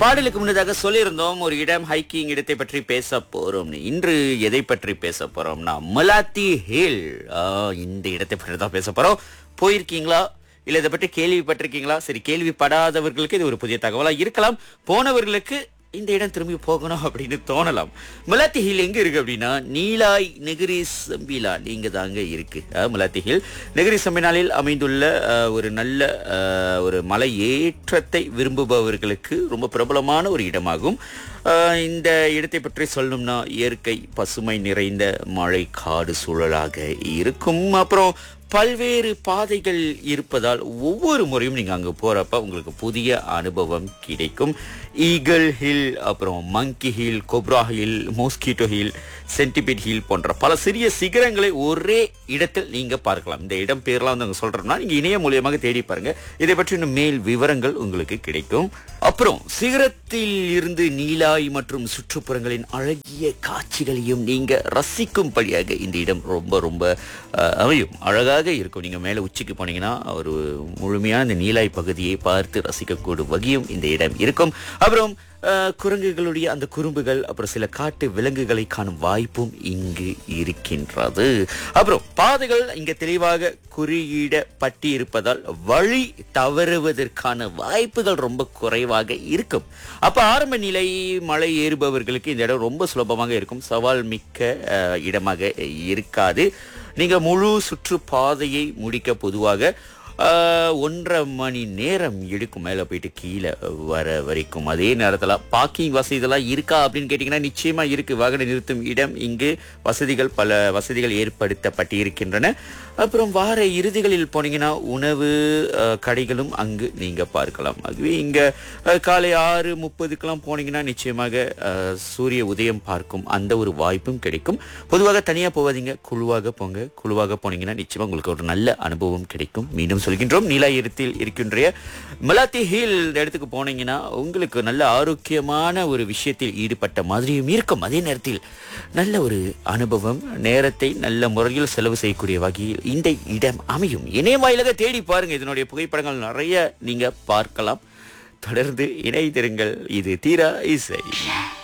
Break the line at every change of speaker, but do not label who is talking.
பாடலுக்கு முன்னதாக சொல்லியிருந்தோம் ஒரு இடம் ஹைக்கிங் இடத்தை பற்றி பேச போறோம். இன்று எதை பற்றி பேச போறோம்னா மலாத்தி ஹில். இந்த இடத்தை பற்றி தான் பேச போறோம். போயிருக்கீங்களா, இல்ல இதை பற்றி கேள்விப்பட்டிருக்கீங்களா? சரி, கேள்விப்படாதவர்களுக்கு இது ஒரு புதிய தகவலா இருக்கலாம். போனவர்களுக்கு இந்த இடம் திரும்பி போகணும் அப்படின்னு தோணலாம். மலாத்தி ஹில் எங்க இருக்கு அப்படின்னா நீலாய் நெகிரி சம்பிலா இங்க தாங்க இருக்கு. மலாத்தி ஹில் நெகிரி சம்பினாலில் அமைந்துள்ள ஒரு நல்ல ஒரு மலை ஏற்றத்தை விரும்புபவர்களுக்கு ரொம்ப பிரபலமான ஒரு இடமாகும். இந்த இடத்தை பற்றி சொல்லணும்னா இயற்கை பசுமை நிறைந்த மழை காடு சூழலாக இருக்கும். அப்புறம் பல்வேறு பாதைகள் இருப்பதால் ஒவ்வொரு முறையும் நீங்க அங்க போறப்ப உங்களுக்கு புதிய அனுபவம் கிடைக்கும். ஈகிள் ஹில், அப்புறம் மங்கி hill, cobra hill, மோஸ்கிட்டோ hill, centipede hill போன்ற பல சிறிய சிகரங்களை ஒரே இடத்தில் நீங்க பார்க்கலாம். இந்த இடம் பேர்லாம் வந்து சொல்றோம்னா நீங்க இணைய மூலியமாக தேடி பாருங்க. இதை பற்றி இன்னும் மேல் விவரங்கள் உங்களுக்கு கிடைக்கும். அப்புறம் சிகரத்தில் இருந்து நீலாய் மற்றும் சுற்றுப்புறங்களின் அழகிய காட்சிகளையும் நீங்க ரசிக்கும்படியாக இந்த இடம் ரொம்ப ரொம்ப அமையும். அழகாக இருக்கும். நீங்க மேல உச்சிக்கு போனீங்கன்னா ஒரு முழுமையான இந்த நீலாய் பகுதியை பார்த்து ரசிக்கக்கூடும் வகையும் இந்த இடம் இருக்கும். அப்புறம் குரங்குகளுடைய அந்த குறும்புகள், அப்புறம் சில காட்டு விலங்குகளை காணும் வாய்ப்பும் இங்கு இருக்கின்றது. அப்புறம் பாதைகள் இங்க தெளிவாக குறியிடப்பட்டு இருப்பதால் வழி தவறுவதற்கான வாய்ப்புகள் ரொம்ப குறைவாக இருக்கும். அப்ப ஆரம்ப நிலை மலை ஏறுபவர்களுக்கு இந்த இடம் ரொம்ப சுலபமாக இருக்கும். சவால் மிக்க இடமாக இருக்காது. நீங்க முழு சுற்றுப்பாதையை முடிக்க பொதுவாக 1.5 மணி நேரம் எடுக்கும் மேல போயிட்டு கீழே வர வரைக்கும். அதே நேரத்துல பார்க்கிங் வசதி இதெல்லாம் இருக்கா அப்படின்னு கேட்டீங்கன்னா நிச்சயமா இருக்கு. வாகன நிறுத்தும் இடம் இங்கு பல வசதிகள் ஏற்படுத்தப்பட்டு இருக்கின்றன. அப்புறம் வார இறுதிகளில் போனீங்கன்னா உணவு கடைகளும் அங்கு நீங்க பார்க்கலாம். அதுவே இங்க காலை 6:30க்கெல்லாம் போனீங்கன்னா நிச்சயமாக சூரிய உதயம் பார்க்கும் அந்த ஒரு வாய்ப்பும் கிடைக்கும். பொதுவாக தனியா போவாதீங்க, குழுவாக போங்க. குழுவாக போனீங்கன்னா நிச்சயமா உங்களுக்கு ஒரு நல்ல அனுபவம் கிடைக்கும். மீண்டும் சொல்கின்றோம், நீலாயிரத்தில் இருக்கின்ற மலாத்தி ஹில் இடத்துக்கு போனீங்கன்னா உங்களுக்கு நல்ல ஆரோக்கியமான ஒரு விஷயத்தில் ஈடுபட்ட மாதிரியும் இருக்கும். அதே நேரத்தில் நல்ல ஒரு அனுபவம், நேரத்தை நல்ல முறையில் செலவு செய்யக்கூடிய வகையில் இந்த இடம் அமையும். இணைய வாயிலாக தேடி பாருங்க. இதனுடைய புகைப்படங்கள் நிறைய நீங்க பார்க்கலாம். தொடர்ந்து இணைந்திருங்கள். இது தீரா இசை.